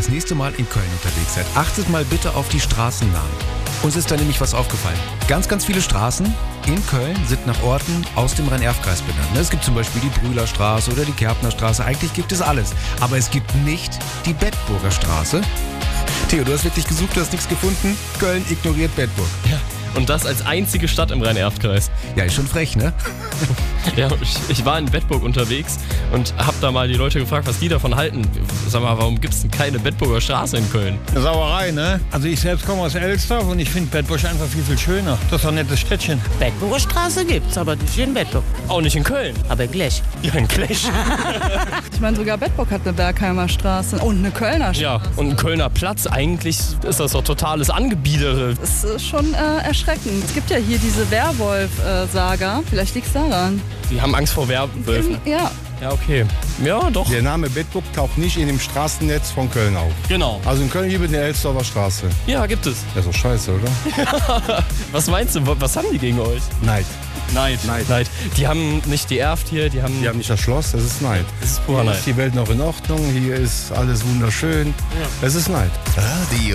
das nächste Mal in Köln unterwegs seid, achtet mal bitte auf die Straßennamen. Uns ist da nämlich was aufgefallen. Ganz, ganz viele Straßen in Köln sind nach Orten aus dem Rhein-Erft-Kreis benannt. Es gibt zum Beispiel die Brühlerstraße oder die Kärpnerstraße. Eigentlich gibt es alles. Aber es gibt nicht die Bedburger Straße. Theo, du hast wirklich gesucht, du hast nichts gefunden. Köln ignoriert Bedburg. Ja. Und das als einzige Stadt im Rhein-Erft-Kreis. Ja, ist schon frech, ne? Ja, ich war in Bedburg unterwegs und hab da mal die Leute gefragt, was die davon halten. Sag mal, warum gibt's denn keine Bedburger Straße in Köln? Eine Sauerei, ne? Also ich selbst komme aus Elsdorf und ich finde Bedburg einfach viel, viel schöner. Das ist doch ein nettes Städtchen. Bedburger Straße gibt's, aber nicht in Bedburg. Auch nicht in Köln. Aber Glech. Ja, in Glech. Ich meine, sogar Bedburg hat eine Bergheimer Straße und eine Kölner Straße. Ja, und ein Kölner Platz. Eigentlich ist das doch totales Angebiedere. Das ist schon erschreckend. Es gibt ja hier diese Werwolf-Saga. Vielleicht liegt's daran. Die haben Angst vor Werwölfen. Ja. Ja, okay. Ja, doch. Der Name Bedburg taucht nicht in dem Straßennetz von Köln auf. Genau. Also in Köln gibt es eine Elsdorfer Straße. Ja, gibt es. Ja, ist doch scheiße, oder? Was meinst du? Was haben die gegen euch? Neid. Neid. Die haben nicht die Erft hier, die haben nicht das Schloss, das ist Neid. Das ist purer Hier Neid. ist die Welt noch in Ordnung, hier ist alles wunderschön. Ja. Das ist Neid. Radio